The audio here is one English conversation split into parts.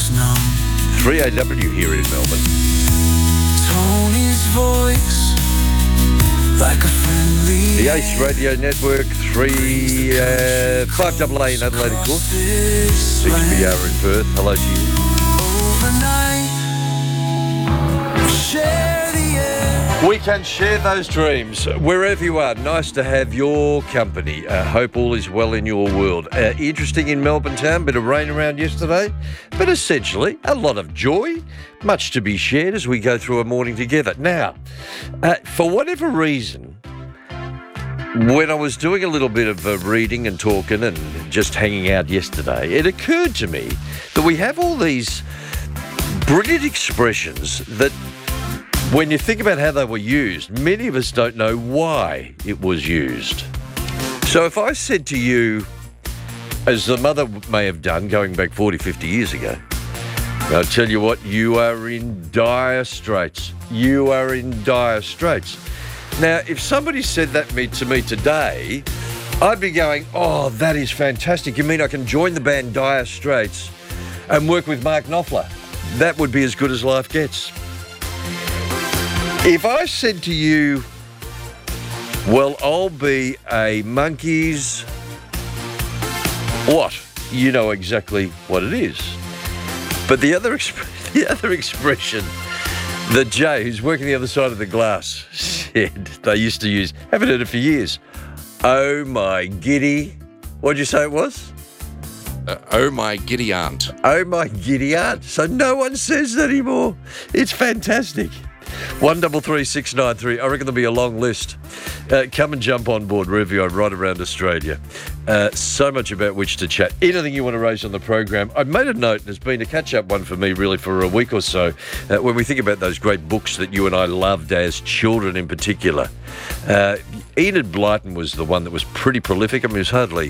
3AW here in Melbourne. Tony's voice, like a friendly The Ace Radio Network, 5AA in Adelaide, of course. 6BR in Perth. Hello to you. overnight. Share the air. We can share those dreams wherever you are. Nice to have your company. Hope all is well in your world. Interesting in Melbourne town, bit of rain around yesterday, but essentially a lot of joy, much to be shared as we go through a morning together. Now, for whatever reason, when I was doing a little bit of reading and talking and just hanging out yesterday, it occurred to me that we have all these brilliant expressions that, when you think about how they were used, many of us don't know why it was used. So if I said to you, as the mother may have done going back 40, 50 years ago, I'll tell you what, you are in dire straits. You are in dire straits. Now, if somebody said that to me today, I'd be going, oh, that is fantastic. You mean I can join the band Dire Straits and work with Mark Knopfler? That would be as good as life gets. If I said to you, well, I'll be a Monkeys what? You know exactly what it is. But the other expression that Jay, who's working the other side of the glass, said they used to use, haven't heard it for years. Oh my giddy, what'd you say it was? Oh my giddy aunt. Oh my giddy aunt. So no one says that anymore. It's fantastic. 133693. I reckon there'll be a long list. Come and jump on board wherever you are, right around Australia. So much about which to chat. Anything you want to raise on the program. I made a note, and it's been a catch-up one for me really for a week or so, when we think about those great books that you and I loved as children in particular. Enid Blyton was the one that was pretty prolific. I mean, it was hardly,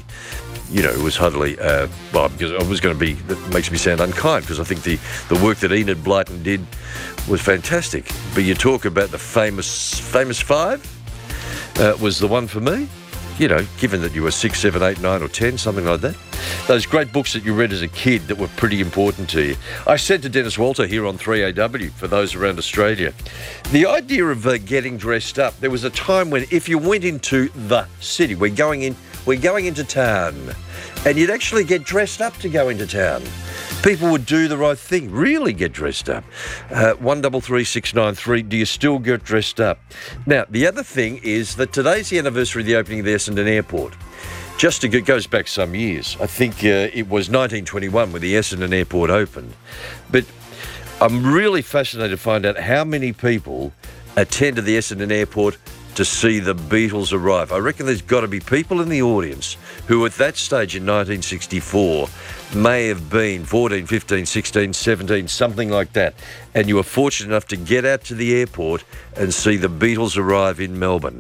well, because I was going to be, that makes me sound unkind, because I think the work that Enid Blyton did was fantastic. But you talk about the famous five, was the one for me. You know, given that you were 6, 7, 8, 9 or 10, something like that. Those great books that you read as a kid that were pretty important to you. I said to Dennis Walter here on 3AW, for those around Australia, the idea of getting dressed up, there was a time when if you went into the city, we're going into town, and you'd actually get dressed up to go into town. People would do the right thing, really get dressed up. 133693, do you still get dressed up? Now, the other thing is that today's the anniversary of the opening of the Essendon Airport. It goes back some years. I think it was 1921 when the Essendon Airport opened. But I'm really fascinated to find out how many people attend to the Essendon Airport to see the Beatles arrive. I reckon there's got to be people in the audience who at that stage in 1964 may have been 14, 15, 16, 17, something like that. And you were fortunate enough to get out to the airport and see the Beatles arrive in Melbourne.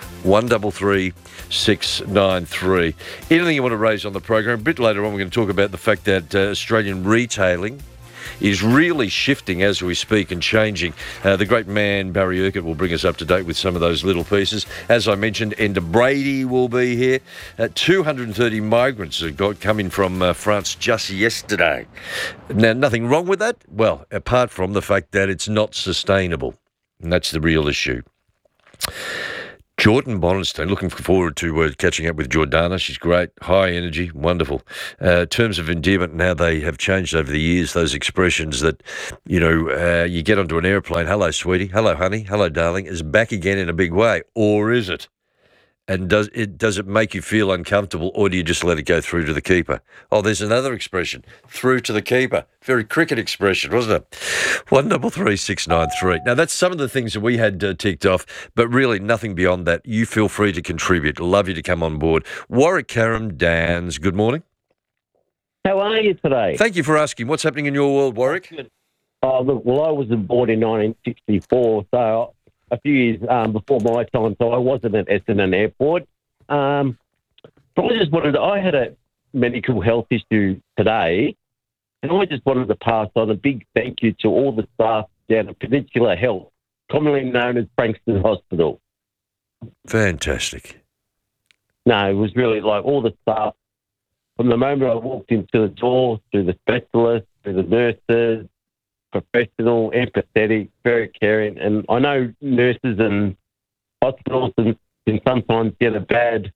133693. Anything you want to raise on the program? A bit later on, we're going to talk about the fact that Australian retailing is really shifting as we speak and changing. The great man Barry Urquhart will bring us up to date with some of those little pieces. As I mentioned, Enda Brady will be here. 230 migrants have come in from France just yesterday. Now, nothing wrong with that? Well, apart from the fact that it's not sustainable. And that's the real issue. Jordan Bonenstein, looking forward to catching up with Jordana. She's great, high energy, wonderful. Terms of endearment and how they have changed over the years, those expressions that, you get onto an airplane, hello, sweetie, hello, honey, hello, darling, is back again in a big way. Or is it? And does it make you feel uncomfortable, or do you just let it go through to the keeper? Oh, there's another expression, through to the keeper. Very cricket expression, wasn't it? 133693. Now, that's some of the things that we had ticked off, but really nothing beyond that. You feel free to contribute. Love you to come on board. Warwick Karam, Dans, good morning. How are you today? Thank you for asking. What's happening in your world, Warwick? Look, well, I was born in 1964, so a few years before my time, so I wasn't at Essendon Airport. I had a medical health issue today, and I just wanted to pass on a big thank you to all the staff down at Peninsula Health, commonly known as Frankston Hospital. Fantastic. No, it was really like all the staff, from the moment I walked into the door, through the specialist, with the nurses, professional, empathetic, very caring. And I know nurses and hospitals can sometimes get a bad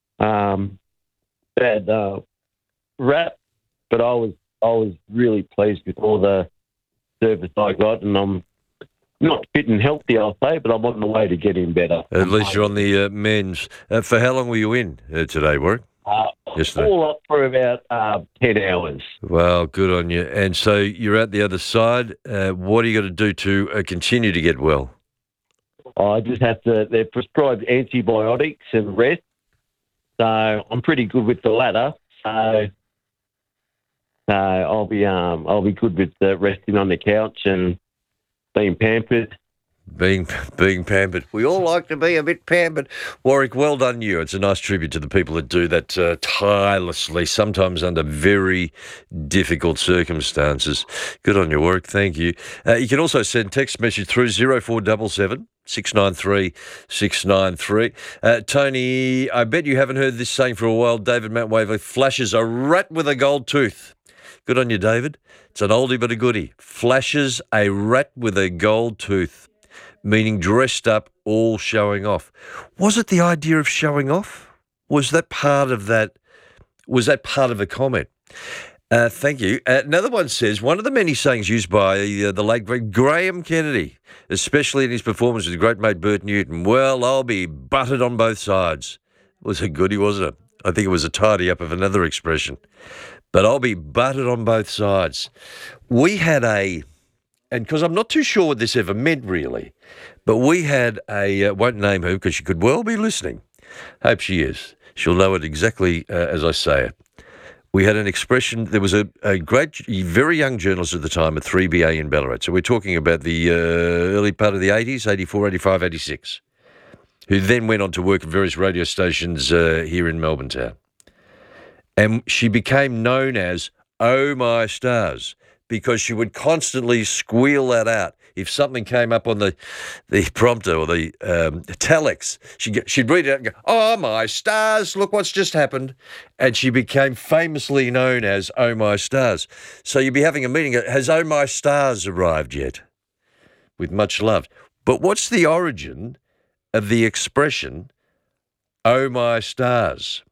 rap, but I was really pleased with all the service I got, and I'm not fit and healthy, I'll say, but I'm on the way to getting better. At least you're on the mends. For how long were you in today, Warwick? Yesterday. All up for about 10 hours. Well, good on you. And so you're at the other side. What are you got to do to continue to get well? I just have to. They've prescribed antibiotics and rest, so I'm pretty good with the latter. So I'll be good with resting on the couch and being pampered. Being pampered. We all like to be a bit pampered. Warwick, well done you. It's a nice tribute to the people that do that tirelessly, sometimes under very difficult circumstances. Good on you, Warwick. Thank you. You can also send text message through 0477 693 693. Tony, I bet you haven't heard this saying for a while. David Mount Waverley flashes a rat with a gold tooth. Good on you, David. It's an oldie but a goodie. Flashes a rat with a gold tooth, meaning dressed up, all showing off. Was it the idea of showing off? Was that part of that? Was that part of the comment? Thank you. Another one says, one of the many sayings used by the late great Graham Kennedy, especially in his performance with great mate Bert Newton, well, I'll be buttered on both sides. It was a goodie, wasn't it? I think it was a tidy up of another expression. But I'll be buttered on both sides. We had and because I'm not too sure what this ever meant really, but we had won't name her because she could well be listening. Hope she is. She'll know it exactly as I say it. We had an expression. There was a great, very young journalist at the time at 3BA in Ballarat. So we're talking about the early part of the 80s, 84, 85, 86, who then went on to work at various radio stations here in Melbourne town. And she became known as Oh My Stars because she would constantly squeal that out. If something came up on the prompter or the telex, she'd read it out and go, oh, my stars, look what's just happened. And she became famously known as Oh, My Stars. So you'd be having a meeting, has Oh, My Stars arrived yet? With much love. But what's the origin of the expression, Oh, My Stars?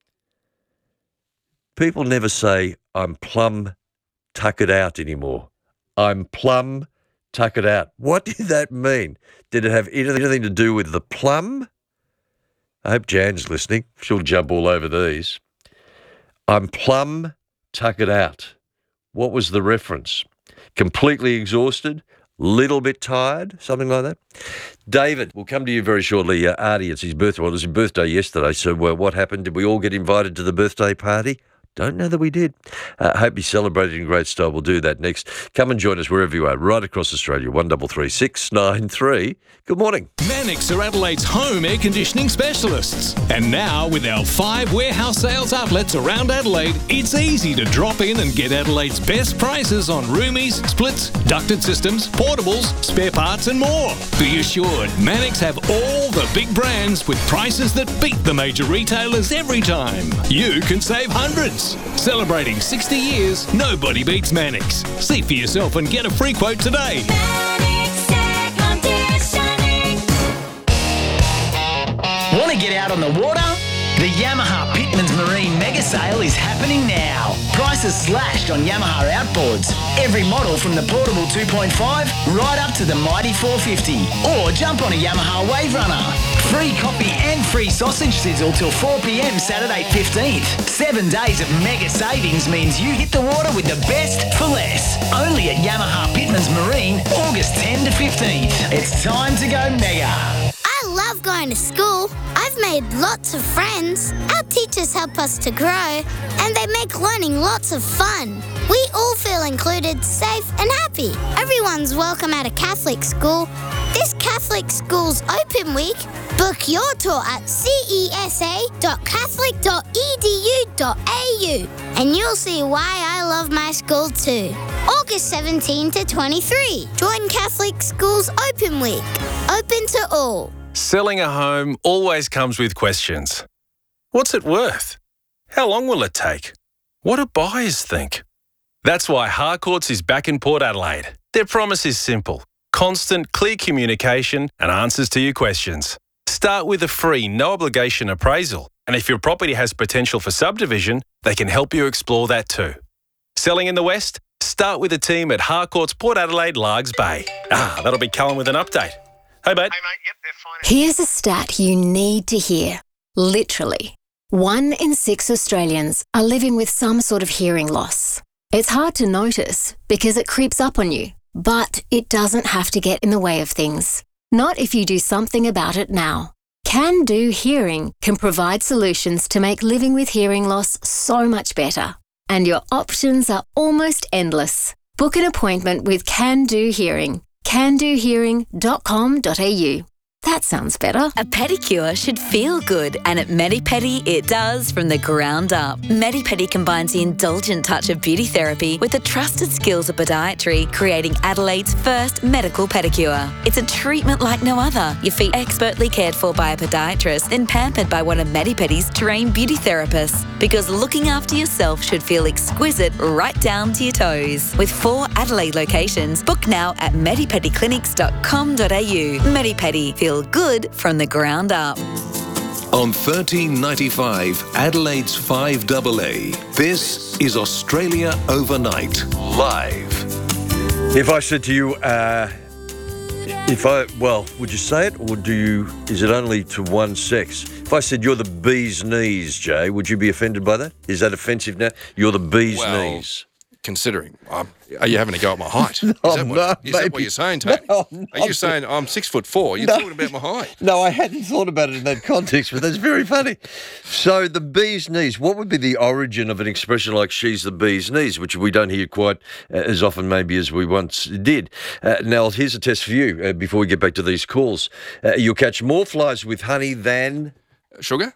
People never say, I'm plumb tuckered out anymore. I'm plumb tuckered out. What did that mean? Did it have anything to do with the plum? I hope Jan's listening. She'll jump all over these. I'm plumb tuckered out. What was the reference? Completely exhausted? Little bit tired? Something like that? David, we'll come to you very shortly. Artie, it's his birthday. Well, it was his birthday yesterday, so what happened? Did we all get invited to the birthday party? Don't know that we did. Hope you celebrated in great style. We'll do that next. Come and join us wherever you are, right across Australia. 133 693. Good morning. Mannix are Adelaide's home air conditioning specialists. And now, with our 5 warehouse sales outlets around Adelaide, it's easy to drop in and get Adelaide's best prices on roomies, splits, ducted systems, portables, spare parts and more. Be assured, Mannix have all the big brands with prices that beat the major retailers every time. You can save hundreds. Celebrating 60 years, nobody beats Mannix. See for yourself and get a free quote today. Mannix Air Conditioning. Want to get out on the water? The Yamaha Pitmans Marine Mega Sale is happening now. Prices slashed on Yamaha outboards. Every model from the portable 2.5 right up to the mighty 450. Or jump on a Yamaha Wave Runner. Free coffee and free sausage sizzle till 4 p.m. Saturday 15th. 7 days of mega savings means you hit the water with the best for less. Only at Yamaha Pitmans Marine, August 10 to 15th. It's time to go mega. I love going to school. I've made lots of friends. Our teachers help us to grow, and they make learning lots of fun. We all feel included, safe, and happy. Everyone's welcome at a Catholic school. This Catholic Schools Open Week, book your tour at cesa.catholic.edu.au, and you'll see why I love my school too. August 17 to 23. Join Catholic Schools Open Week. Open to all. Selling a home always comes with questions. What's it worth? How long will it take? What do buyers think? That's why Harcourts is back in Port Adelaide. Their promise is simple: constant, clear communication and answers to your questions. Start with a free, no-obligation appraisal, and if your property has potential for subdivision, they can help you explore that too. Selling in the West? Start with the team at Harcourts Port Adelaide Largs Bay. That'll be Cullen with an update. Hey, mate. Here's a stat you need to hear. Literally, 1 in 6 Australians are living with some sort of hearing loss. It's hard to notice because it creeps up on you, but it doesn't have to get in the way of things. Not if you do something about it now. Can Do Hearing can provide solutions to make living with hearing loss so much better. And your options are almost endless. Book an appointment with Can Do Hearing. candohearing.com.au. That sounds better. A pedicure should feel good, and at Medi-Pedi it does from the ground up. Medi-Pedi combines the indulgent touch of beauty therapy with the trusted skills of podiatry, creating Adelaide's first medical pedicure. It's a treatment like no other. Your feet expertly cared for by a podiatrist, then pampered by one of Medi-Pedi's trained beauty therapists. Because looking after yourself should feel exquisite right down to your toes. With 4 Adelaide locations, book now at medipediclinics.com.au. Medi-Pedi, feel good from the ground up. On 1395 Adelaide's 5AA, this is Australia Overnight, live. If I said to you, would you say it, or is it only to one sex? If I said you're the bee's knees, Jay, would you be offended by that? Is that offensive now? You're the bee's knees. Considering, are you having a go at my height? Is that what you're saying, Tony? Are you saying I'm 6'4"? You're talking about my height. No, I hadn't thought about it in that context, but that's very funny. So the bee's knees, what would be the origin of an expression like she's the bee's knees, which we don't hear quite as often maybe as we once did? Now, here's a test for you before we get back to these calls. You'll catch more flies with honey than... Sugar?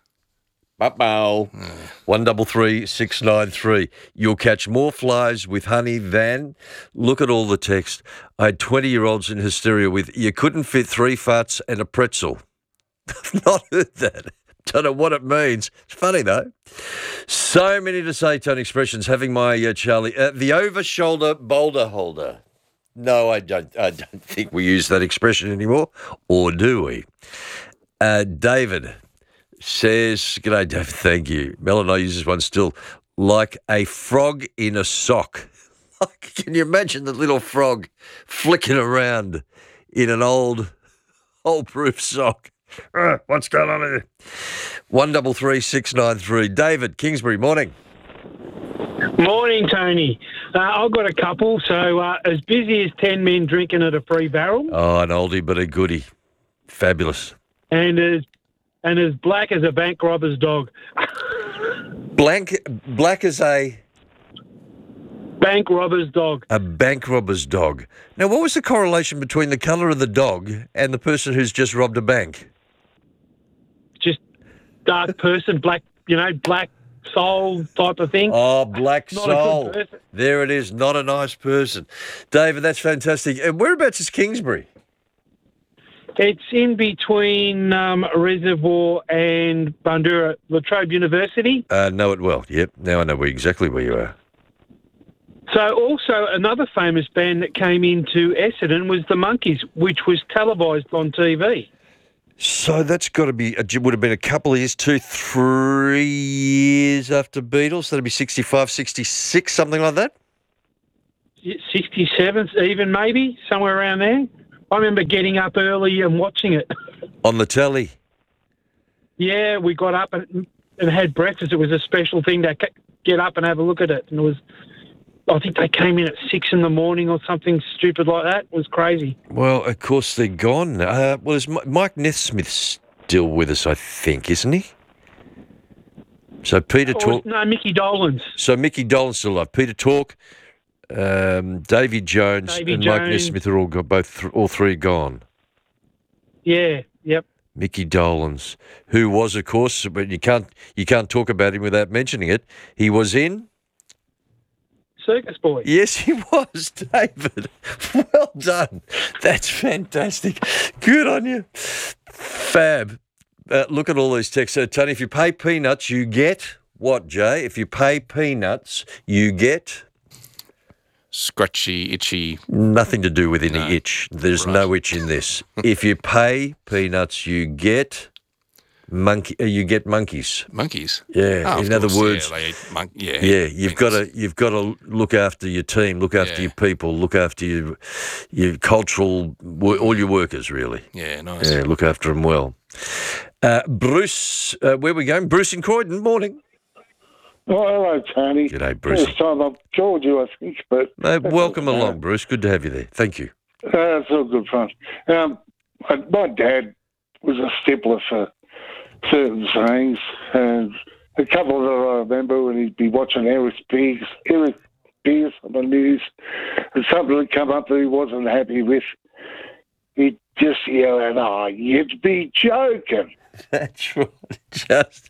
133 693. You'll catch more flies with honey than... Look at all the text. I had 20-year-olds in hysteria with, you couldn't fit 3 farts and a pretzel. I've not heard that. Don't know what it means. It's funny, though. So many to say, Tony, expressions. Having my Charlie. The over-shoulder boulder holder. No, I don't think we use that expression anymore. Or do we? David says, g'day, Dave, thank you. Mel and I use this one still. Like a frog in a sock. Can you imagine the little frog flicking around in an old proof sock? What's going on here? 133 693. David, Kingsbury, morning. Morning, Tony. I've got a couple. So as busy as 10 men drinking at a free barrel. Oh, an oldie but a goodie. Fabulous. And as black as a bank robber's dog. Black as a... Bank robber's dog. A bank robber's dog. Now, what was the correlation between the colour of the dog and the person who's just robbed a bank? Just dark person, black soul type of thing. Oh, black Not soul. a good person. There it is. Not a nice person. David, that's fantastic. And whereabouts is Kingsbury? It's in between Reservoir and Bundoora, Latrobe University. Know it well. Yep. Now I know exactly where you are. So also another famous band that came into Essendon was the Monkees, which was televised on TV. So that's got to be, it would have been a couple of years, 2-3 years after Beatles. That'd be 65, 66, something like that? 67 even maybe, somewhere around there. I remember getting up early and watching it. On the telly? Yeah, we got up and had breakfast. It was a special thing to get up and have a look at it. And it was, I think they came in at 6 in the morning or something stupid like that. It was crazy. Well, of course they're gone. Is Mike Nesmith still with us, I think, isn't he? So Peter Talk... No, Mickey Dolenz. So Mickey Dolenz still alive. Peter Talk... Davy Jones and Mike Nesmith are all three gone. Yeah, yep. Mickey Dolenz, who was, of course, but you can't talk about him without mentioning it. He was in Circus Boy. Yes, he was, David. Well done. That's fantastic. Good on you. Fab. Look at all these texts. So, Tony, if you pay peanuts, you get what, Jay? If you pay peanuts, you get... scratchy, itchy. Nothing to do with any itch. There's no itch in this. If you pay peanuts, you get monkeys. Monkeys. Yeah. Oh, in other words, they eat yeah, you've got to look after your team, look after your people, look after your cultural, all your workers really. Yeah, nice. Yeah, look after them well. Bruce, where are we going? Bruce in Croydon. Morning. Oh, hello, Tony. G'day, Bruce. First time I've joined you, I think, but... welcome along, Bruce. Good to have you there. Thank you. It's all good fun. My dad was a stippler for certain sayings, and a couple that I remember when he'd be watching Eric Pierce on the news, and something would come up that he wasn't happy with. He'd just yell out, "Oh, you'd be joking." That's right.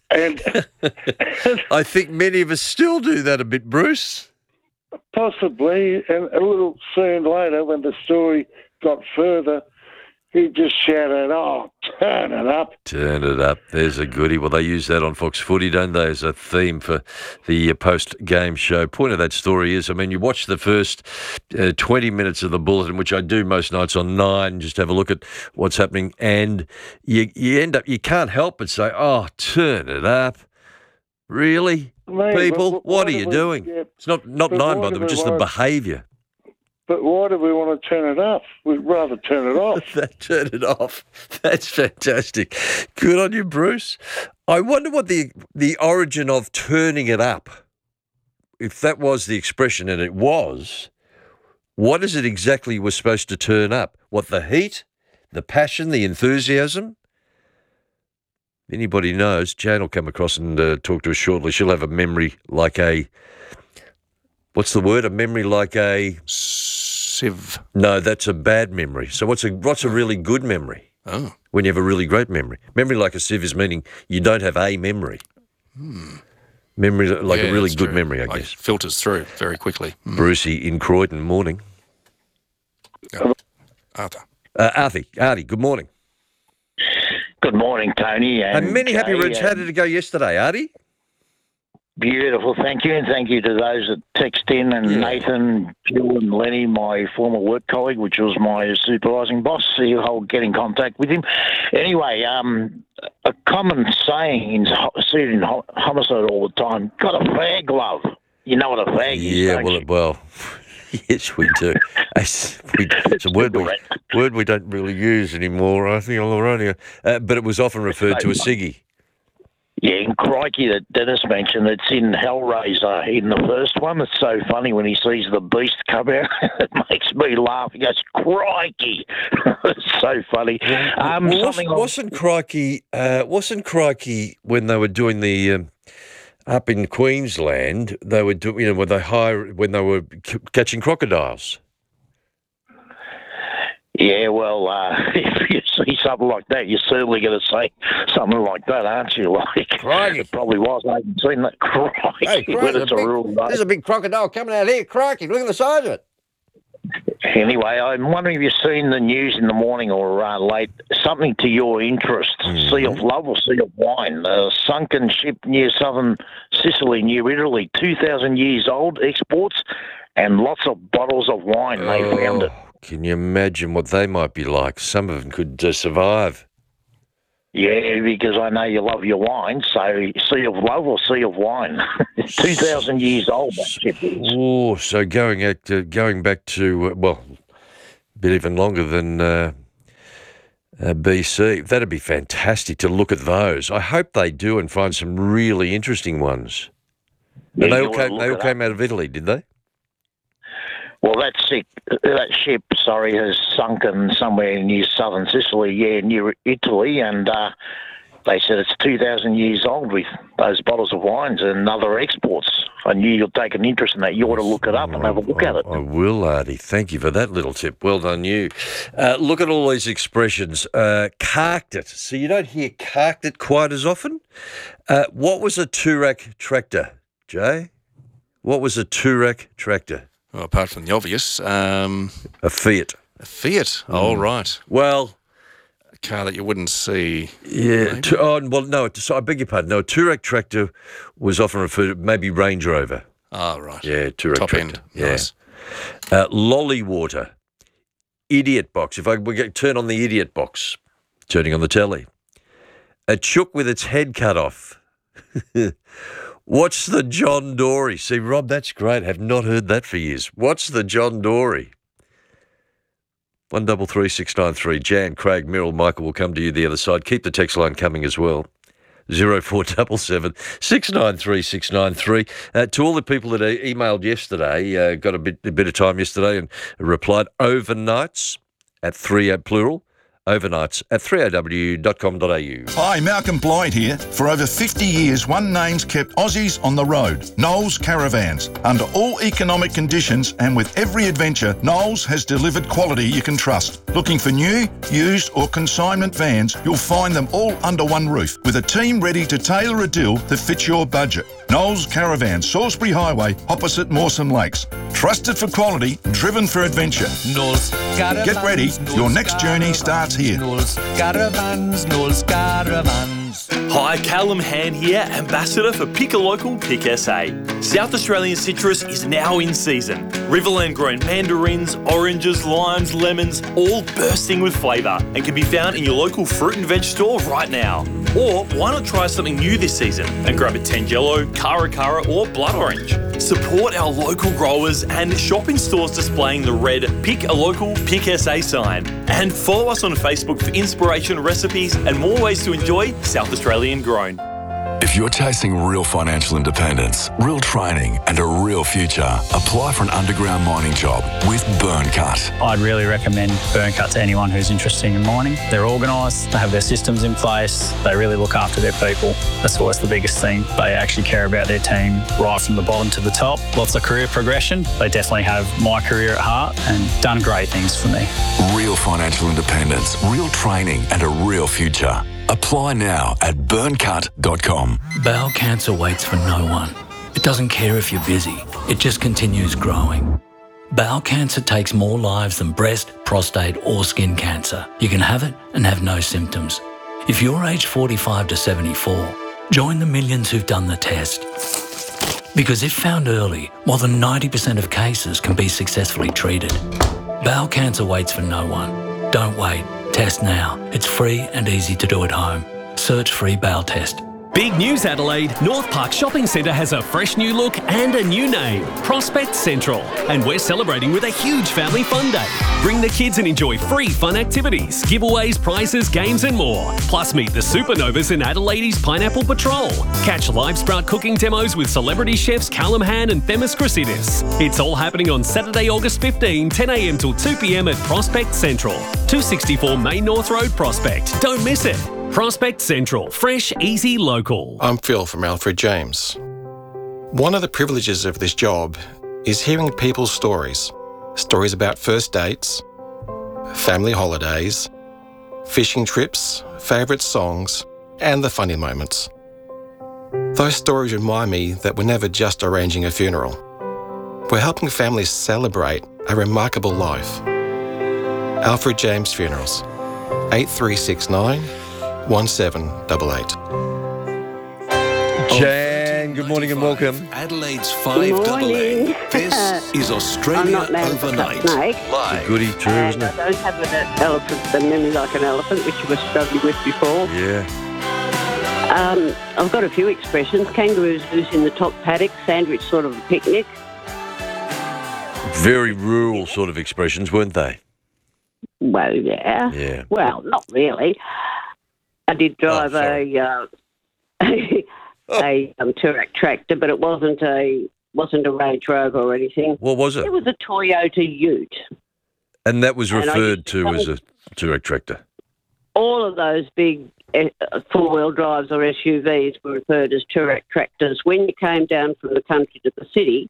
I think many of us still do that a bit, Bruce. Possibly, and a little soon later, when the story got further, he just shouted, "Oh, turn it up." Turn it up. There's a goodie. Well, they use that on Fox Footy, don't they, as a theme for the post-game show. Point of that story is, I mean, you watch the first 20 minutes of the Bulletin, which I do most nights on 9, just have a look at what's happening, and you end up, you can't help but say, "Oh, turn it up." Really? People, what are you doing? Yeah, it's not 9 by them, just the behaviour. But why do we want to turn it up? We'd rather turn it off. Turn it off. That's fantastic. Good on you, Bruce. I wonder what the origin of turning it up, if that was the expression, and it was, what is it exactly we're supposed to turn up? What, the heat, the passion, the enthusiasm? Anybody knows, Jane will come across and talk to us shortly. She'll have a memory like a, what's the word? A memory like a... sieve. No, that's a bad memory. So what's a really good memory? Oh. When you have a really great memory. Memory like a sieve is meaning you don't have a memory. Memory like a really good memory, I guess. Filters through very quickly. Brucey in Croydon, morning. Artie, good morning. Good morning, Tony. And many happy reds. How did it go yesterday, Artie? Beautiful, thank you, and thank you to those that text in, and Nathan, Jill and Lenny, my former work colleague, which was my supervising boss. I'll get in contact with him. Anyway, a common saying in homicide all the time, got a fag glove. You know what a fag is, Yeah, don't you? well, yes, we do. It's a word we don't really use anymore, I think, but it was often referred to as ciggy. Yeah, and crikey, that Dennis mentioned, it's in Hellraiser in the first one. It's so funny when he sees the beast come out. It makes me laugh. He goes, crikey. It's so funny. Wasn't crikey when they were doing the up in Queensland, they were doing, when they were catching crocodiles? Yeah, well, if you see something like that, you're certainly going to say something like that, aren't you? Like, crikey. It probably was. I haven't seen that. Crikey. Hey, when it's a rule, there's a big crocodile coming out here. Crikey, look at the size of it. Anyway, I'm wondering if you've seen the news in the morning or late, something to your interest. Sea of Love or Sea of Wine? A sunken ship near southern Sicily, near Italy, 2,000 years old, exports, and lots of bottles of wine. They found it. Can you imagine what they might be like? Some of them could survive. Yeah, because I know you love your wine, so Sea of Love or Sea of Wine? 2,000 years old, that ship is. Oh, so going back to, a bit even longer than BC. That'd be fantastic to look at those. I hope they do and find some really interesting ones. Yeah, and they all came out of Italy, did they? Well, that ship, has sunken somewhere near southern Sicily, near Italy, and they said it's 2,000 years old with those bottles of wines and other exports. I knew you'd take an interest in that. You ought to look it up and have a look at it. I will, Artie. Thank you for that little tip. Well done, you. Look at all these expressions. Carked it. So you don't hear carked it quite as often. What was a Toorak tractor, Jay? What was a Toorak tractor? Well, apart from the obvious, a Fiat. A Fiat. Oh, right. Well, a car that you wouldn't see. Yeah. I beg your pardon. No, a Toorak tractor was often referred to maybe Range Rover. Oh, right. Yeah, Toorak Top tractor. end. Yeah. Nice. Lolly water. Idiot box. If we turn on the idiot box, turning on the telly. A chook with its head cut off. What's the John Dory? See, Rob, that's great. Have not heard that for years. What's the John Dory? 133693. Jan, Craig, Merrill, Michael will come to you the other side. Keep the text line coming as well. 0477 693 693. To all the people that emailed yesterday, got a bit of time yesterday and replied, overnights at 3 plural. Overnights at 3aw.com.au. Hi, Malcolm Blyde here. For over 50 years, one name's kept Aussies on the road. Knowles Caravans. Under all economic conditions and with every adventure, Knowles has delivered quality you can trust. Looking for new, used or consignment vans, you'll find them all under one roof with a team ready to tailor a deal that fits your budget. Knowles Caravan, Salisbury Highway, opposite Mawson Lakes. Trusted for quality, driven for adventure. Knowles Caravans. Get ready, your next journey starts here. Knowles Caravans, Knowles Caravans. Hi, Callum Hand here, Ambassador for Pick a Local, Pick SA. South Australian citrus is now in season. Riverland grown mandarins, oranges, limes, lemons, all bursting with flavour and can be found in your local fruit and veg store right now. Or why not try something new this season and grab a Tangelo, Cara or Blood Orange. Support our local growers and shop in stores displaying the red Pick a Local, Pick SA sign. And follow us on Facebook for inspiration, recipes and more ways to enjoy South Australian grown. If you're chasing real financial independence, real training and a real future, apply for an underground mining job with Burncut. I'd really recommend Burncut to anyone who's interested in mining. They're organised, they have their systems in place, they really look after their people. That's always the biggest thing. They actually care about their team right from the bottom to the top. Lots of career progression. They definitely have my career at heart and done great things for me. Real financial independence, real training and a real future. Apply now at burncut.com. Bowel cancer waits for no one. It doesn't care if you're busy. It just continues growing. Bowel cancer takes more lives than breast, prostate or skin cancer. You can have it and have no symptoms. If you're aged 45 to 74, join the millions who've done the test. Because if found early, more than 90% of cases can be successfully treated. Bowel cancer waits for no one. Don't wait. Test now. It's free and easy to do at home. Search free bowel test. Big news, Adelaide. North Park Shopping Centre has a fresh new look and a new name, Prospect Central. And we're celebrating with a huge family fun day. Bring the kids and enjoy free fun activities, giveaways, prizes, games and more. Plus meet the Supernovas in Adelaide's Pineapple Patrol. Catch live sprout cooking demos with celebrity chefs Callum Han and Themis Chrysidis. It's all happening on Saturday, August 15, 10am till 2pm at Prospect Central. 264 Main North Road, Prospect. Don't miss it. Prospect Central. Fresh, easy, local. I'm Phil from Alfred James. One of the privileges of this job is hearing people's stories. Stories about first dates, family holidays, fishing trips, favourite songs, and the funny moments. Those stories remind me that we're never just arranging a funeral. We're helping families celebrate a remarkable life. Alfred James Funerals, 8369 1788. Jan, good morning and welcome. Adelaide's 5AA. This is Australia Overnight. Live. Goody too, isn't it? I don't have an elephant, the memory like an elephant, which you were struggling with before. Yeah. I've got a few expressions. Kangaroos loose in the top paddock, sandwich sort of a picnic. Very rural sort of expressions, weren't they? Well, yeah. Yeah. Well, not really. I did drive a Toorak tractor, but it wasn't a Range Rover or anything. What was it? It was a Toyota Ute. And that was referred to as a Toorak tractor. All of those big four-wheel drives or SUVs were referred as Toorak tractors. When you came down from the country to the city,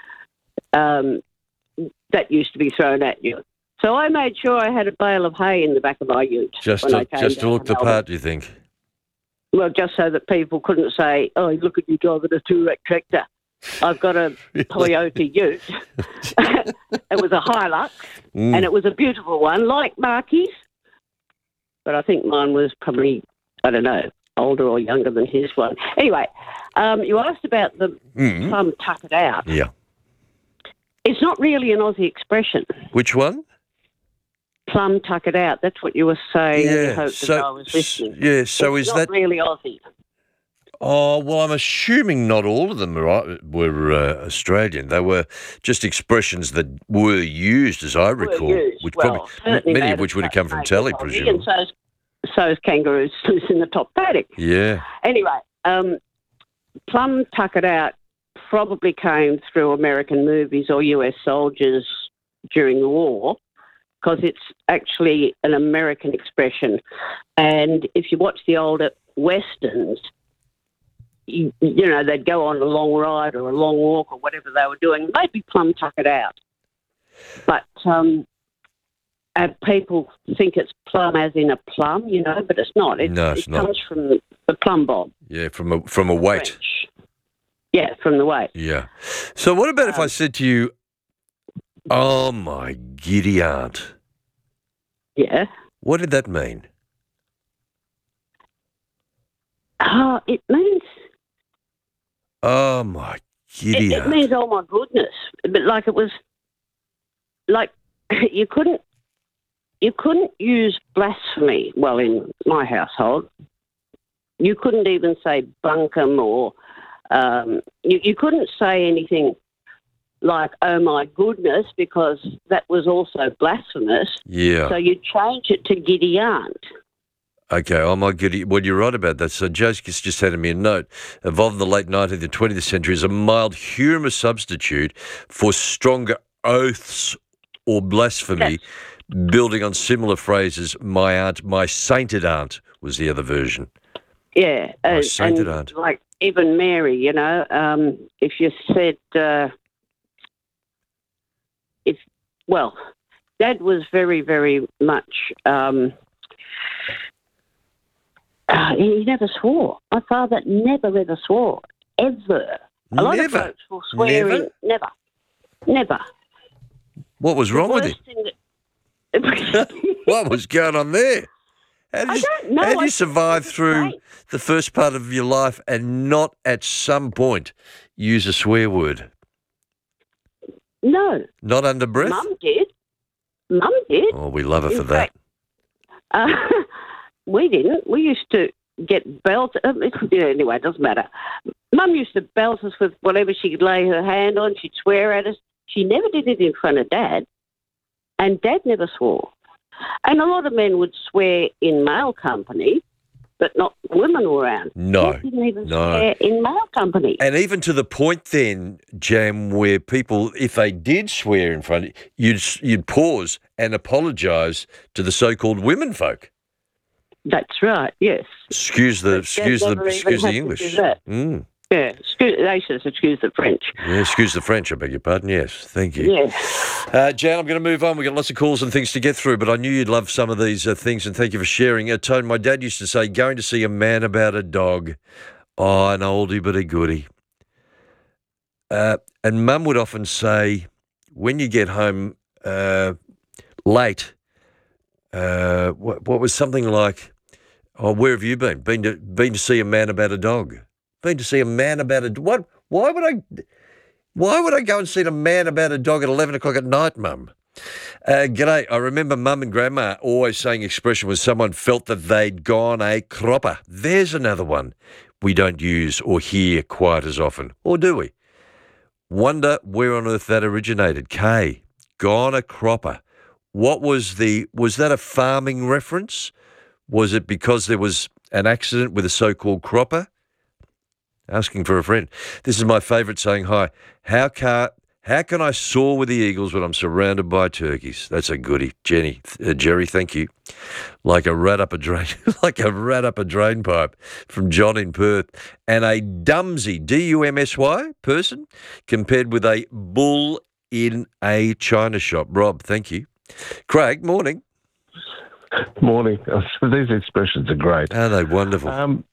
that used to be thrown at you. So I made sure I had a bale of hay in the back of my ute. Just to look the part, do you think? Well, just so that people couldn't say, oh, look at you driving a Toorak tractor. I've got a Toyota Ute. It was a Hilux, and it was a beautiful one, like Marky's. But I think mine was probably, I don't know, older or younger than his one. Anyway, you asked about the plum tuck it out. Yeah. It's not really an Aussie expression. Which one? Plum tuck it out. That's what you were saying. Yeah, I hope that I was listening. Yeah, so it's is not that really Aussie? Oh, well, I'm assuming not all of them were Australian. They were just expressions that were used, as I recall, which many of which would have come from telly, presumably. And so's kangaroos loose in the top paddock. Yeah. Anyway, plum tuck it out probably came through American movies or US soldiers during the war, because it's actually an American expression. And if you watch the older Westerns, you know, they'd go on a long ride or a long walk or whatever they were doing, maybe plum tuck it out. But people think it's plum as in a plum, you know, but it's not. It not. Comes from the plumb bob. Yeah, from a weight. French. Yeah, from the weight. Yeah. So what about if I said to you, oh, my giddy aunt? Yeah. What did that mean? It means... Oh, my giddy It means, oh, my goodness. But like it was... Like, you couldn't use blasphemy, well, in my household. You couldn't even say bunkum or... you couldn't say anything like, oh, my goodness, because that was also blasphemous. Yeah. So you change it to giddy aunt. Okay, oh my goodie. Well, you're right about that. So Joseph's just handed me a note. Evolved in the late 19th and 20th century as a mild humour substitute for stronger oaths or blasphemy, building on similar phrases. My aunt, my sainted aunt was the other version. Yeah. My sainted aunt. Like even Mary, you know, if you said, Dad was very, very much... he never swore. My father never, ever swore. Ever. A lot of folks will swear. Never. What was wrong with him? What was going on there? How did you survive through the first part of your life and not at some point use a swear word? No. Not under breath? Mum did. Oh, we love her for that. We didn't. We used to get belted. Anyway, it doesn't matter. Mum used to belt us with whatever she could lay her hand on. She'd swear at us. She never did it in front of Dad. And Dad never swore. And a lot of men would swear in male company, but not women were around. No. Dad didn't even swear in male company. And even to the point then, Jam, where people, if they did swear in front of you, you'd pause and apologise to the so-called women folk. That's right, yes. Excuse the English. Yeah, they said excuse the French. Yeah, excuse the French, I beg your pardon, yes. Thank you. Yes. Jan, I'm going to move on. We've got lots of calls and things to get through, but I knew you'd love some of these things, and thank you for sharing. Tone, my dad used to say, going to see a man about a dog. Oh, an oldie but a goodie. And Mum would often say, when you get home late, what was something like, oh, where have you been? Been to see a man about a dog. Been to see a man about a what? Why would I go and see a man about a dog at 11 o'clock at night, Mum? G'day. I remember Mum and Grandma always saying expression when someone felt that they'd gone a cropper. There's another one we don't use or hear quite as often, or do we? Wonder where on earth that originated. K, gone a cropper. What was that a farming reference? Was it because there was an accident with a so-called cropper? Asking for a friend. This is my favourite saying, hi. How can I soar with the eagles when I'm surrounded by turkeys? That's a goodie. Jerry, thank you. Like a rat up a drain pipe from John in Perth. And a dumsy, D-U-M-S-Y person compared with a bull in a china shop. Rob, thank you. Craig, morning. Morning. These expressions are great. Are they wonderful?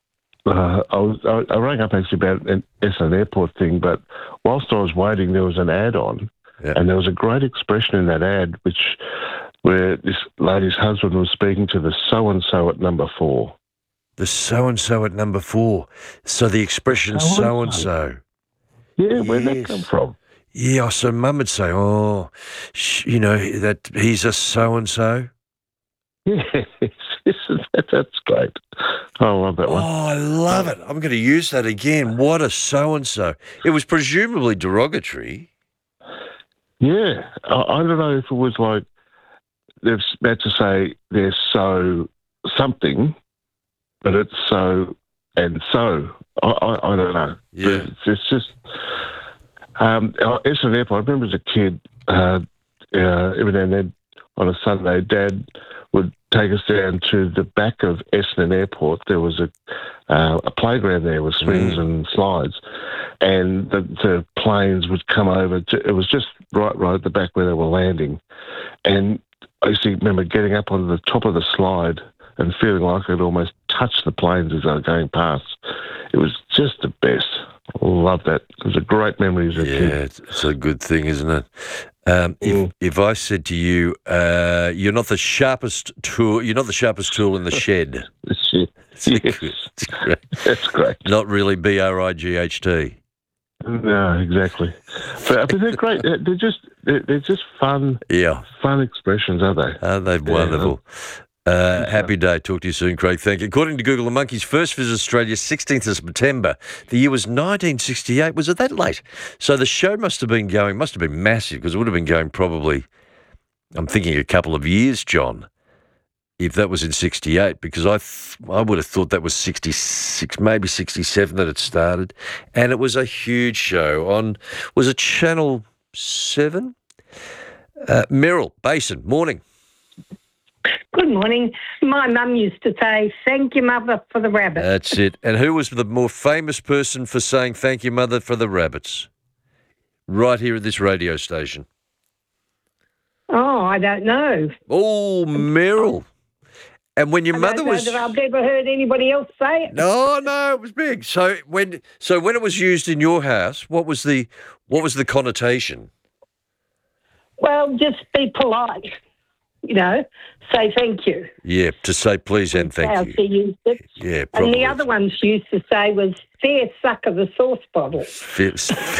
I rang up actually about an Essendon Airport thing, but whilst I was waiting, there was an ad on, and there was a great expression in that ad, where this lady's husband was speaking to the so-and-so at number 4. The so-and-so at number 4. So the expression so-and-so. Yeah, where'd that come from? Yeah, so Mum would say, "Oh, that he's a so and so." Yes, that's great. I love that one. Oh, I love it. I'm going to use that again. What a so and so. It was presumably derogatory. Yeah, I don't know if it was like they've had to say they're so something, but it's so and so. I don't know. Yeah, it's just Essendon Airport. I remember as a kid, every now and then on a Sunday, Dad would take us down to the back of Essendon Airport. There was a playground there with swings and slides, and the planes would come over. It was just right at the back where they were landing, and I used to remember getting up on the top of the slide and feeling like I'd almost touch the planes as they were going past. It was just the best. I love that. It was a great memory as a kid. Yeah, it's a good thing, isn't it? If I said to you, you're not the sharpest tool in the shed. It's great. That's great. Not really BRIGHT. No, exactly. But they're great. They're just fun. Yeah, fun expressions, aren't they? Aren't they wonderful? Happy day. Talk to you soon, Craig. Thank you. According to Google, the monkeys first visited Australia 16th of September. The year was 1968. Was it that late? So the show must have been massive, because it would have been going probably, I'm thinking, a couple of years, John, if that was in 68, because I would have thought that was 66, maybe 67 that it started. And it was a huge show on, was it Channel 7? Meryl Basin, morning. Good morning. My mum used to say, "Thank you, Mother, for the rabbits." That's it. And who was the more famous person for saying thank you, Mother, for the rabbits? Right here at this radio station. Oh, I don't know. Oh, Meryl. And when your mother was... I've never heard anybody else say it. No, it was big. So when it was used in your house, what was the connotation? Well, just be polite. Say thank you. Yeah, to say please and thank How you. she used it. Yeah, probably. And the other one she used to say was, "Fair suck of the sauce bottle." Fair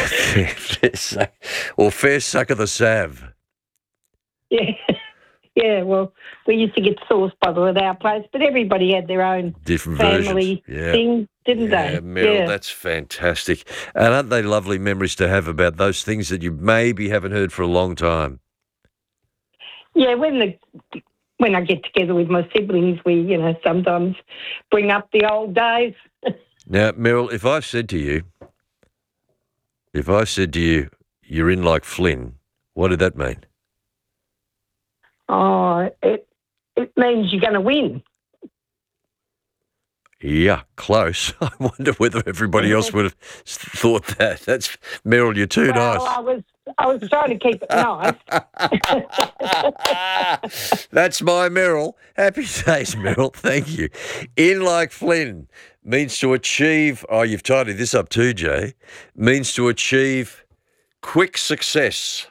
suck, or fair suck of the salve. Yeah. Yeah, well, we used to get sauce bottle at our place, but everybody had their own different family thing, didn't they? Meryl, that's fantastic. And aren't they lovely memories to have about those things that you maybe haven't heard for a long time? Yeah, when I get together with my siblings, we, sometimes bring up the old days. Now, Meryl, if I said to you, you're in like Flynn, what did that mean? Oh, it means you're going to win. Yeah, close. I wonder whether everybody else would have thought that. That's Meryl, you're too nice. I was trying to keep it nice. That's my Meryl. Happy days, Meryl. Thank you. In like Flynn means to achieve, you've tidied this up too, Jay, means to achieve quick success.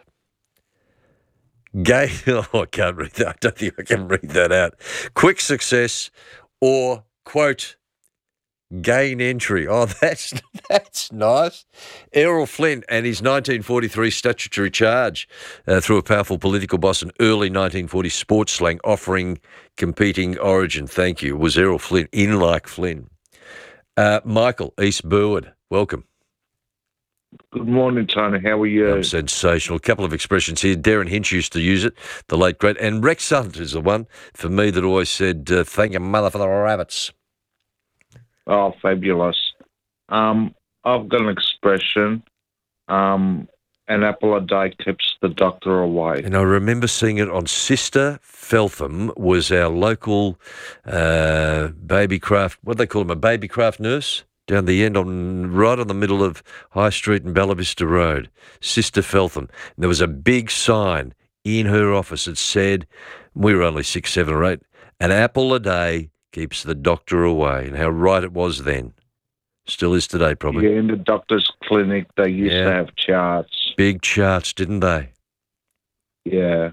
I can't read that. I don't think I can read that out. Quick success or, quote, gain entry. Oh, that's nice. Errol Flynn and his 1943 statutory charge through a powerful political boss and early 1940 sports slang offering competing origin. Thank you. It was Errol Flynn, in like Flynn. Michael, East Burwood, welcome. Good morning, Tony. How are you? I'm sensational. A couple of expressions here. Darren Hinch used to use it, the late great. And Rex Hunt is the one for me that always said, thank you, mother, for the rabbits. Oh, fabulous. I've got an expression, an apple a day keeps the doctor away. And I remember seeing it on Sister Feltham, was our local babycraft, what do they call them, a babycraft nurse? Down the end, right on the middle of High Street and Bella Vista Road, Sister Feltham. And there was a big sign in her office that said, we were only 6, 7 or 8, an apple a day keeps the doctor away. And how right it was then. Still is today, probably. Yeah, in the doctor's clinic, they used to have charts. Big charts, didn't they? Yeah.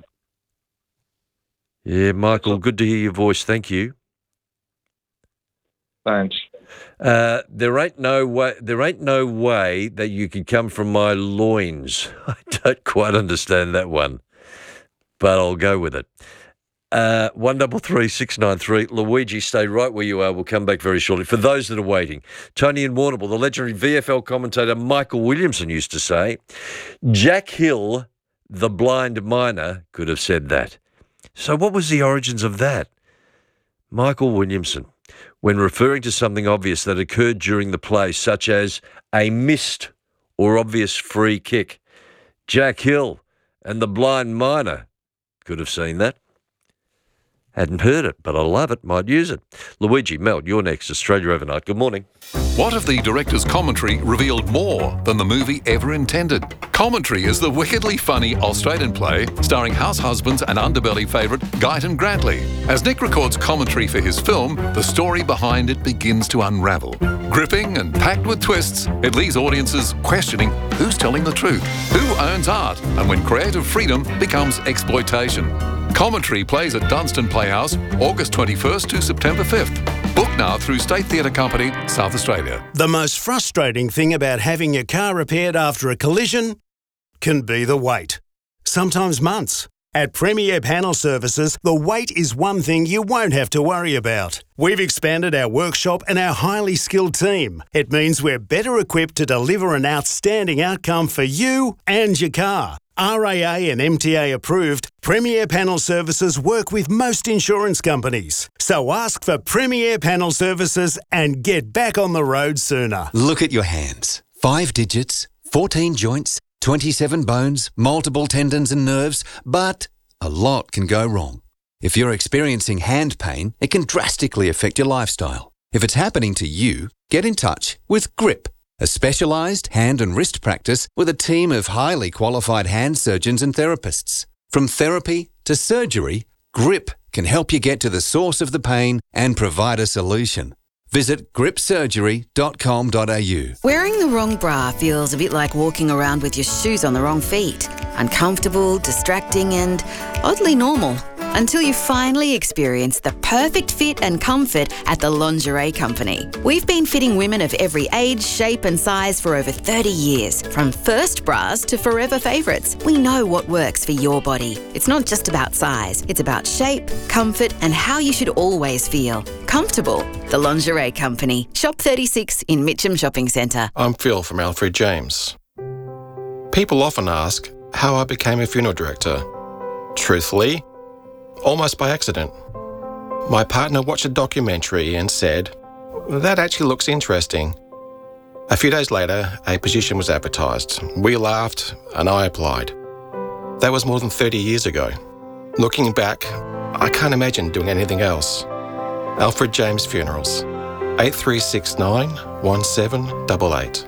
Yeah, Michael, good to hear your voice. Thank you. Thanks. There ain't no way that you could come from my loins. I don't quite understand that one, but I'll go with it. 133693. Luigi, stay right where you are. We'll come back very shortly. For those that are waiting, Tony and Warrnambool, the legendary VFL commentator Michael Williamson used to say, Jack Hill, the blind miner, could have said that. So what was the origins of that? Michael Williamson, when referring to something obvious that occurred during the play, such as a missed or obvious free kick, Jack Hill and the blind miner could have seen that. Hadn't heard it, but I love it, might use it. Luigi, Mel, you're next. Australia Overnight. Good morning. What if the director's commentary revealed more than the movie ever intended? Commentary is the wickedly funny Australian play starring house husbands and underbelly favourite Guyton Grantley. As Nick records commentary for his film, the story behind it begins to unravel. Gripping and packed with twists, it leaves audiences questioning who's telling the truth, who owns art, and when creative freedom becomes exploitation. Commentary plays at Dunstan Playhouse, August 21st to September 5th. Book now through State Theatre Company, South Australia. The most frustrating thing about having your car repaired after a collision can be the wait. Sometimes months. At Premier Panel Services, the wait is one thing you won't have to worry about. We've expanded our workshop and our highly skilled team. It means we're better equipped to deliver an outstanding outcome for you and your car. RAA and MTA approved, Premier Panel Services work with most insurance companies. So ask for Premier Panel Services and get back on the road sooner. Look at your hands. 5 digits, 14 joints, 27 bones, multiple tendons and nerves, but a lot can go wrong. If you're experiencing hand pain, it can drastically affect your lifestyle. If it's happening to you, get in touch with GRIP, a specialised hand and wrist practice with a team of highly qualified hand surgeons and therapists. From therapy to surgery, GRIP can help you get to the source of the pain and provide a solution. Visit gripsurgery.com.au. Wearing the wrong bra feels a bit like walking around with your shoes on the wrong feet. Uncomfortable, distracting and oddly normal. Until you finally experience the perfect fit and comfort at the Lingerie Company. We've been fitting women of every age, shape and size for over 30 years. From first bras to forever favourites, we know what works for your body. It's not just about size, it's about shape, comfort and how you should always feel. Comfortable. The Lingerie Company. Shop 36 in Mitcham Shopping Centre. I'm Phil from Alfred James. People often ask how I became a funeral director. Truthfully, almost by accident. My partner watched a documentary and said, "That actually looks interesting." A few days later, a position was advertised. We laughed and I applied. That was more than 30 years ago. Looking back, I can't imagine doing anything else. Alfred James Funerals, 8369 1788.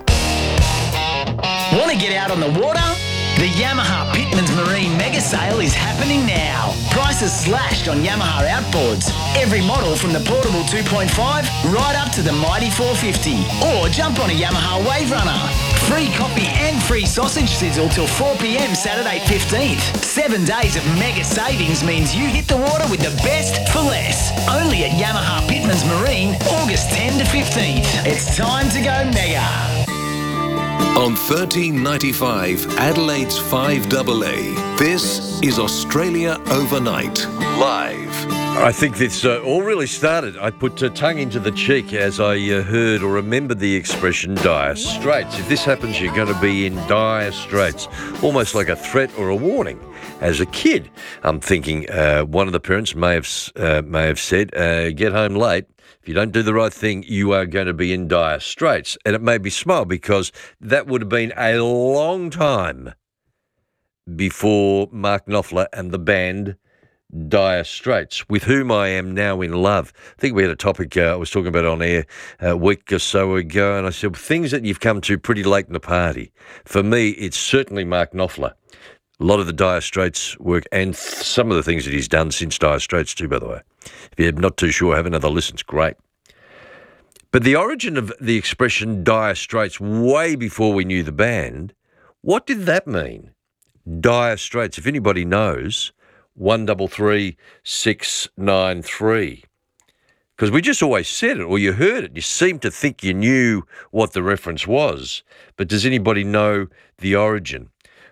Want to get out on the water? The Yamaha Pitmans Marine Mega Sale is happening now. Prices slashed on Yamaha outboards. Every model from the portable 2.5 right up to the mighty 450. Or jump on a Yamaha Wave Runner. Free coffee and free sausage sizzle till 4 p.m. Saturday 15th. 7 days of mega savings means you hit the water with the best for less. Only at Yamaha Pitmans Marine, August 10 to 15th. It's time to go mega. On 1395 Adelaide's 5AA, this is Australia Overnight, live. I think this all really started. I put tongue into the cheek as I heard or remembered the expression dire straits. If this happens, you're going to be in dire straits, almost like a threat or a warning. As a kid, I'm thinking one of the parents may have said, get home late. If you don't do the right thing, you are going to be in dire straits. And it made me smile because that would have been a long time before Mark Knopfler and the band Dire Straits, with whom I am now in love. I think we had a topic I was talking about on air a week or so ago, and I said, things that you've come to pretty late in the party. For me, it's certainly Mark Knopfler. A lot of the Dire Straits work and some of the things that he's done since Dire Straits too, by the way. If you're not too sure, have another listen. It's great. But the origin of the expression Dire Straits, way before we knew the band, what did that mean? Dire Straits. If anybody knows, 133693. Because we just always said it, or you heard it. You seemed to think you knew what the reference was. But does anybody know the origin?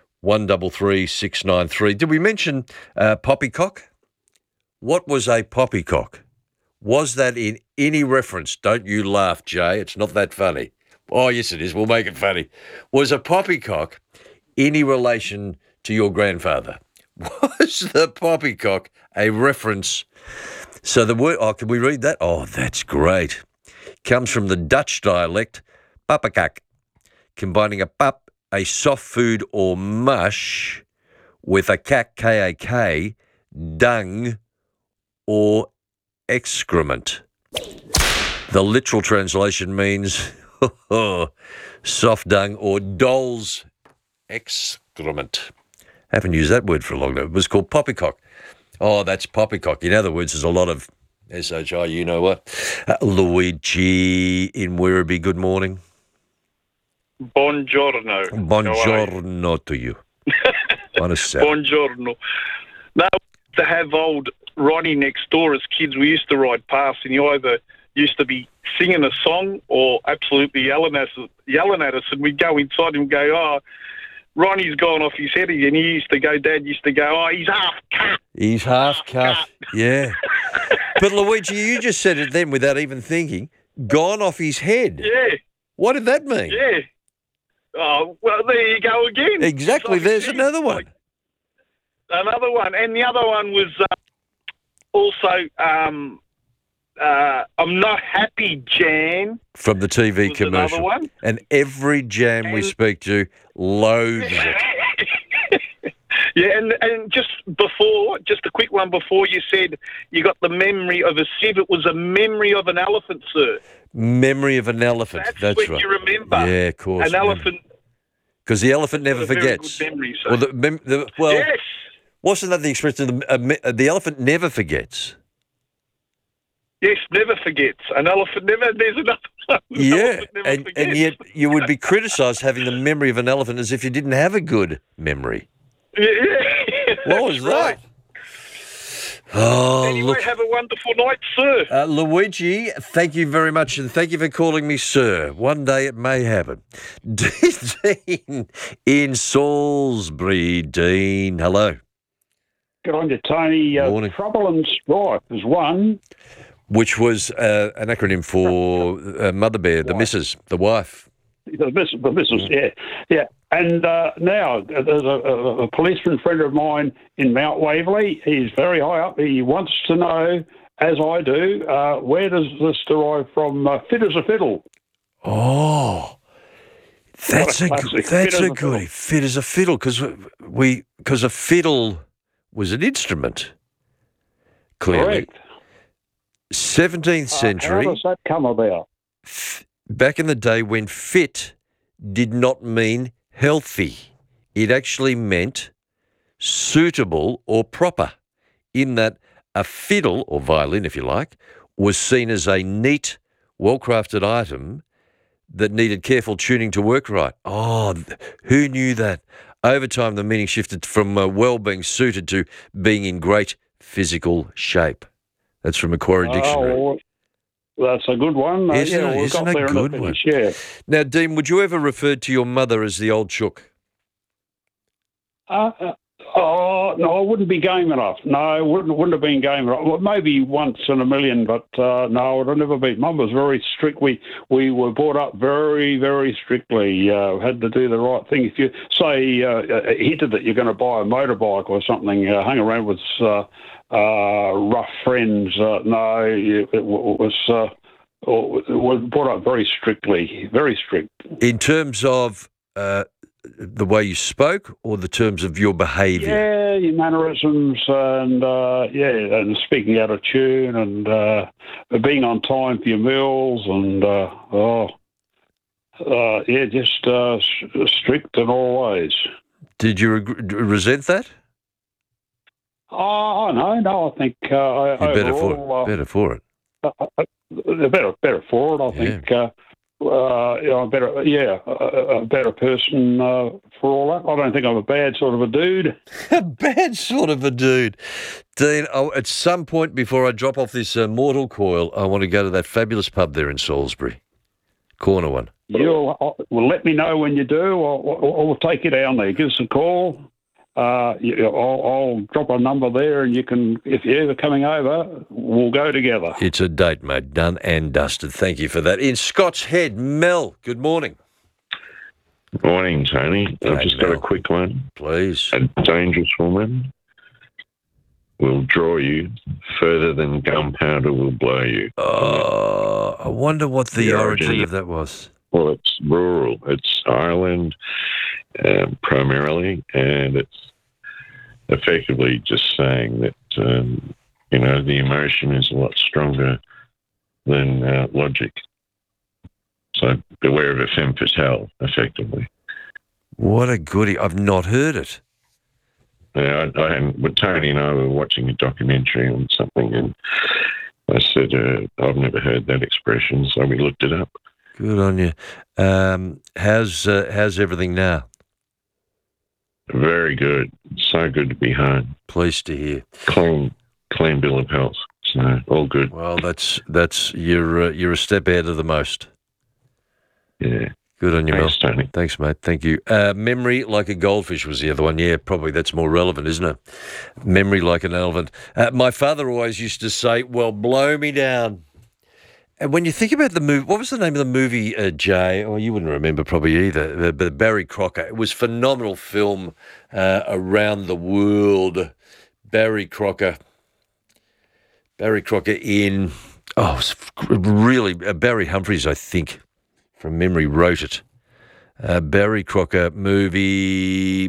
133693. Did we mention poppycock? What was a poppycock? Was that in any reference? Don't you laugh, Jay. It's not that funny. Oh, yes, it is. We'll make it funny. Was a poppycock any relation to your grandfather? Was the poppycock a reference? So the word, can we read that? Oh, that's great. Comes from the Dutch dialect, papakak, combining a pap, a soft food or mush, with a kak, K-A-K, dung or excrement. The literal translation means soft dung or doll's excrement. Haven't used that word for a long time. It was called poppycock. Oh, that's poppycock. In other words, there's a lot of SHI, you know what. Luigi in Werribee, good morning. Buongiorno. Buongiorno to you. Buongiorno. No, to have old Ronnie next door as kids, we used to ride past and you either used to be singing a song or absolutely yelling at us, and we'd go inside and go, oh, Ronnie's gone off his head again. He used to go, Dad used to go, oh, he's half cut. He's half cut, yeah. But Luigi, you just said it then without even thinking. Gone off his head. Yeah. What did that mean? Yeah. Oh, well, there you go again. Exactly. There's another one. Another one. And the other one was also, I'm not happy, Jan. From the TV commercial. Another one. And every Jan we speak to loathes it. Yeah, and just a quick one before, you said you got the memory of a sieve. It was a memory of an elephant, sir. Memory of an elephant. That's what right. you remember. Yeah, of course. An elephant. Because the elephant never forgets. Very good memory, sir. Well, yes. Wasn't that the expression? The elephant never forgets. Yes, never forgets. An elephant never. There's another one. Yeah, and yet you would be criticised having the memory of an elephant as if you didn't have a good memory. Yeah. What was that? Right. Oh, anyway, look. have a wonderful night, sir. Luigi, thank you very much, and thank you for calling me sir. One day it may happen. Dean in Salisbury. Dean, hello. Good on you, Tony. Morning. Trouble and strife is one. Which was an acronym for Mother Bear, the missus, the wife. The missus, yeah. And now there's a policeman friend of mine in Mount Waverley. He's very high up. He wants to know, as I do, where does this derive from? Fit as a fiddle. Oh, that's a goodie. Fit as a fiddle, because a fiddle was an instrument. Clearly. Correct. 17th century. How does that come about? Back in the day when fit did not mean healthy. It actually meant suitable or proper, in that a fiddle, or violin if you like, was seen as a neat, well-crafted item that needed careful tuning to work right. Oh, who knew that? Over time, the meaning shifted from well being suited to being in great physical shape. That's from Macquarie Dictionary. Oh, that's a good one. Isn't a good one? Yeah. Now, Dean, would you ever refer to your mother as the old chook? No, I wouldn't be game enough. No, wouldn't have been game enough. Well, maybe once in a million, but no, it would never be. Mum was very strict. We were brought up very, very strictly. Had to do the right thing. If you say hinted that you're going to buy a motorbike or something, hung around with rough friends, no, it was brought up very strictly, very strict. In terms of the way you spoke, or the terms of your behaviour? Yeah, your mannerisms, and and speaking out of tune, and being on time for your meals, and just strict in all ways. Did you resent that? Oh no, I think you're better for it. better for it. I think I'm a better person for all that. I don't think I'm a bad sort of a dude. A bad sort of a dude. Dean, at some point before I drop off this mortal coil, I want to go to that fabulous pub there in Salisbury. Corner one. Well, let me know when you do. I'll take you down there. Give us a call. I'll drop a number there, and you can, if you're ever coming over, we'll go together. It's a date, mate. Done and dusted. Thank you for that. In Scott's Head, Mel, good morning. Morning, Tony. I've just got a quick one. Please. A dangerous woman will draw you further than gunpowder will blow you. I wonder what the origin of that was. Well, it's rural. It's Ireland primarily, and it's effectively just saying that, the emotion is a lot stronger than logic. So beware of a femme fatale, effectively. What a goodie. I've not heard it. Yeah, Tony and I were watching a documentary on something, and I said, I've never heard that expression, so we looked it up. Good on you. How's everything now? Very good. So good to be home. Pleased to hear. Clean bill of health. So all good. Well, that's you're a step ahead of the most. Yeah. Good on you, Thanks, Mel. Tony. Thanks, mate. Thank you. Memory like a goldfish was the other one. Yeah, probably that's more relevant, isn't it? Memory like an elephant. My father always used to say, well, blow me down. And when you think about the movie, what was the name of the movie, Jay? Oh, you wouldn't remember probably either. But Barry Crocker. It was a phenomenal film around the world. Barry Crocker in, really, Barry Humphries, I think, from memory, wrote it. Barry Crocker movie.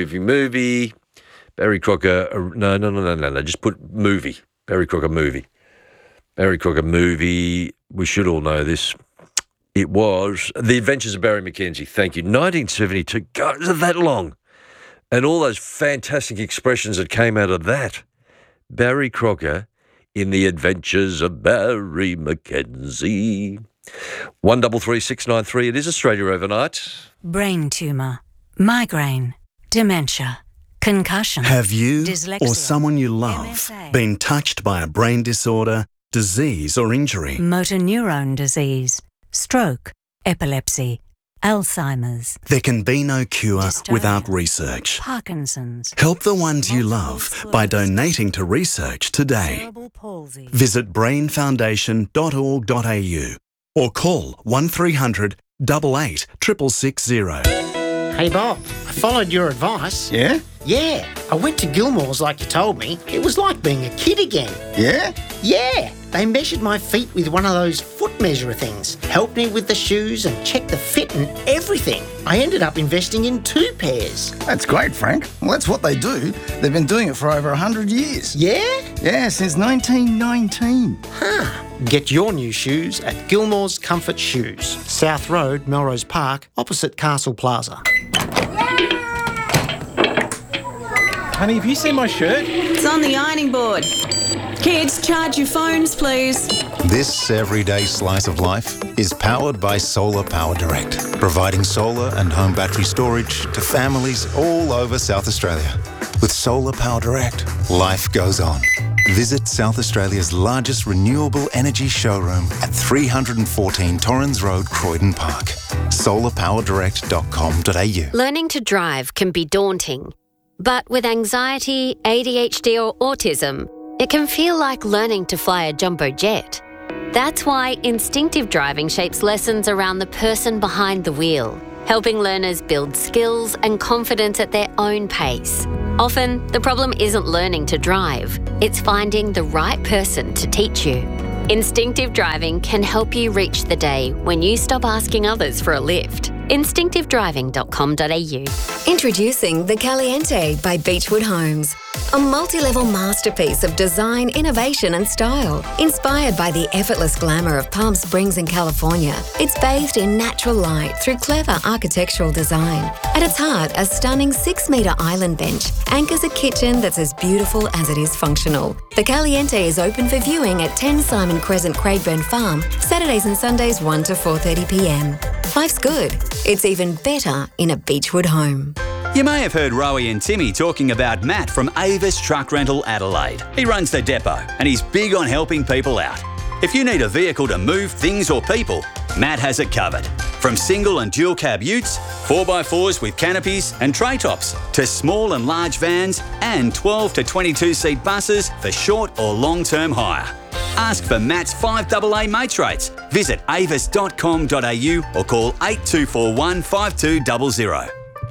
Barry Crocker, no, just put movie. Barry Crocker movie. Barry Crocker movie, we should all know this. It was The Adventures of Barry Mackenzie. Thank you. 1972. God, is it that long? And all those fantastic expressions that came out of that. Barry Crocker in The Adventures of Barry Mackenzie. 133693. It is Australia Overnight. Brain tumour, migraine, dementia, concussion. Have you dyslexia, or someone you love MSA, been touched by a brain disorder, disease or injury? motor neurone disease, stroke, epilepsy, Alzheimer's, There can be no cure Dystonia, without research. Parkinson's, Help the ones you love by donating to research today. cerebral palsy. Visit brainfoundation.org.au or call 1300 88 660. Hey Bob, I followed your advice. Yeah? Yeah, I went to Gilmore's like you told me. It was like being a kid again. Yeah? Yeah, they measured my feet with one of those foot measurer things, helped me with the shoes and checked the fit and everything. I ended up investing in 2 pairs. That's great, Frank. Well, that's what they do. They've been doing it for over 100 years. Yeah? Yeah, since 1919. Huh. Get your new shoes at Gilmore's Comfort Shoes, South Road, Melrose Park, opposite Castle Plaza. Honey, have you seen my shirt? It's on the ironing board. Kids, charge your phones, please. This everyday slice of life is powered by Solar Power Direct, providing solar and home battery storage to families all over South Australia. With Solar Power Direct, life goes on. Visit South Australia's largest renewable energy showroom at 314 Torrens Road, Croydon Park. solarpowerdirect.com.au. Learning to drive can be daunting, but with anxiety, ADHD or autism, it can feel like learning to fly a jumbo jet. That's why instinctive driving shapes lessons around the person behind the wheel, helping learners build skills and confidence at their own pace. Often, the problem isn't learning to drive, it's finding the right person to teach you. Instinctive driving can help you reach the day when you stop asking others for a lift. instinctivedriving.com.au. Introducing the Caliente by Beechwood Homes. A multi-level masterpiece of design, innovation and style. Inspired by the effortless glamour of Palm Springs in California, it's bathed in natural light through clever architectural design. At its heart, a stunning 6-metre island bench anchors a kitchen that's as beautiful as it is functional. The Caliente is open for viewing at 10 Simon Crescent, Craigburn Farm, Saturdays and Sundays 1 to 4:30pm. Life's good. It's even better in a Beechwood home. You may have heard Rowie and Timmy talking about Matt from Avis Truck Rental Adelaide. He runs the depot and he's big on helping people out. If you need a vehicle to move things or people, Matt has it covered. From single and dual cab utes, 4x4s with canopies and tray tops, to small and large vans and 12 to 22 seat buses for short or long-term hire. Ask for Matt's 5AA mates rates. Visit avis.com.au or call 8241 5200.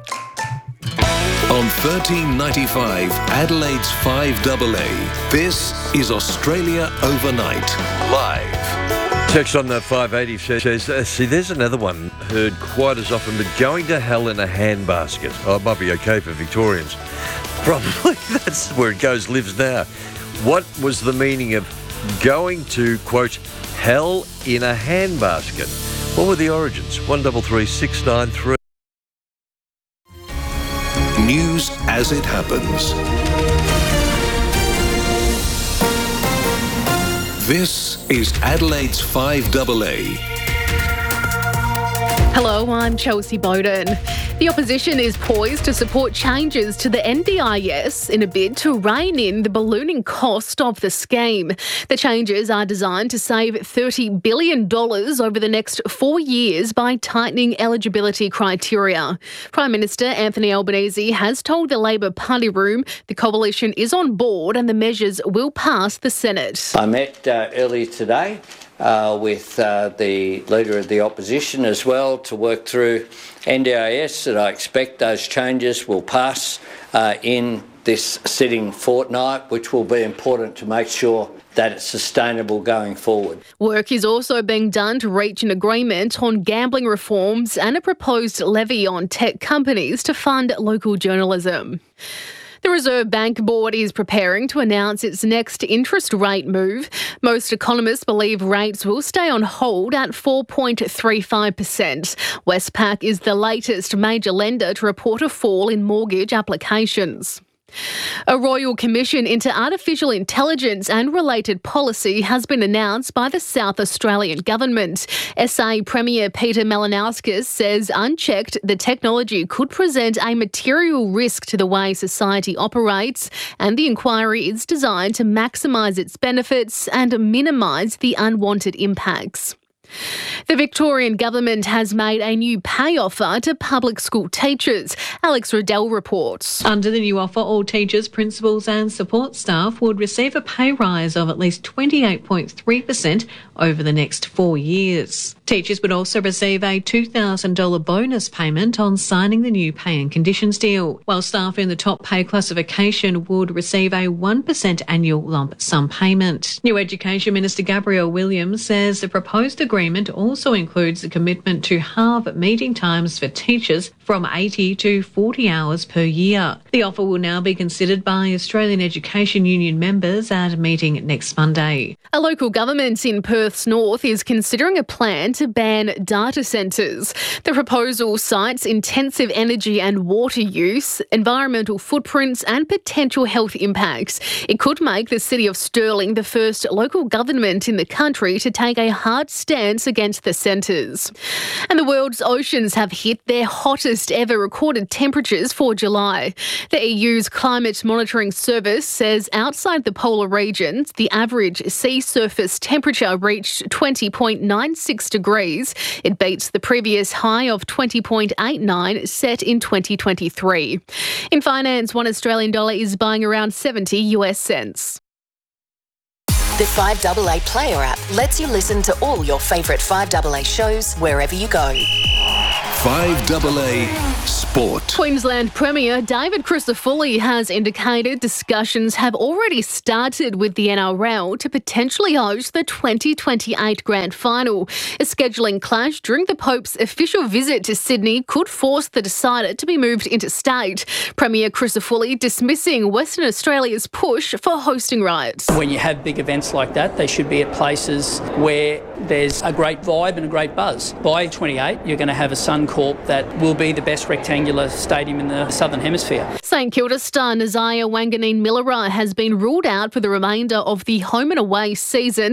On 1395, Adelaide's 5AA, this is Australia Overnight, live. Text on the 580 says, see, there's another one heard quite as often, but going to hell in a handbasket. Oh, it might be okay for Victorians. Probably that's where it lives now. What was the meaning of going to, quote, hell in a handbasket? What were the origins? 133 693. News as it happens. This is Adelaide's 5AA. Hello, I'm Chelsea Bowden. The opposition is poised to support changes to the NDIS in a bid to rein in the ballooning cost of the scheme. The changes are designed to save $30 billion over the next 4 years by tightening eligibility criteria. Prime Minister Anthony Albanese has told the Labor Party Room the coalition is on board and the measures will pass the Senate. I met earlier today with the Leader of the Opposition as well to work through NDIS, that I expect those changes will pass in this sitting fortnight, which will be important to make sure that it's sustainable going forward. Work is also being done to reach an agreement on gambling reforms and a proposed levy on tech companies to fund local journalism. The Reserve Bank Board is preparing to announce its next interest rate move. Most economists believe rates will stay on hold at 4.35%. Westpac is the latest major lender to report a fall in mortgage applications. A royal commission into artificial intelligence and related policy has been announced by the South Australian government. SA Premier Peter Malinauskas says unchecked, the technology could present a material risk to the way society operates, and the inquiry is designed to maximise its benefits and minimise the unwanted impacts. The Victorian government has made a new pay offer to public school teachers. Alex Riddell reports. Under the new offer, all teachers, principals and support staff would receive a pay rise of at least 28.3% over the next 4 years. Teachers would also receive a $2,000 bonus payment on signing the new pay and conditions deal, while staff in the top pay classification would receive a 1% annual lump sum payment. New Education Minister Gabrielle Williams says the proposed agreement also includes a commitment to halve meeting times for teachers from 80 to 40 hours per year. The offer will now be considered by Australian Education Union members at a meeting next Monday. A local government in Perth's north is considering a plan to ban data centres. The proposal cites intensive energy and water use, environmental footprints and potential health impacts. It could make the city of Stirling the first local government in the country to take a hard stance against the centres. And the world's oceans have hit their hottest ever recorded temperatures for July. The EU's Climate Monitoring Service says outside the polar regions, the average sea surface temperature reached 20.96 degrees. It beats the previous high of 20.89 set in 2023. In finance, $1 Australian dollar is buying around 70 US cents. The 5AA Player app lets you listen to all your favourite 5AA shows wherever you go. 5AA sport. Queensland Premier David Crisafulli has indicated discussions have already started with the NRL to potentially host the 2028 Grand Final. A scheduling clash during the Pope's official visit to Sydney could force the decider to be moved interstate. Premier Crisafulli dismissing Western Australia's push for hosting rights. When you have big events like that, they should be at places where there's a great vibe and a great buzz. By 28, you're going to have a Suncorp that will be the best rectangular stadium in the Southern Hemisphere. St Kilda star Nazaya Wanganeen Millerai has been ruled out for the remainder of the home and away season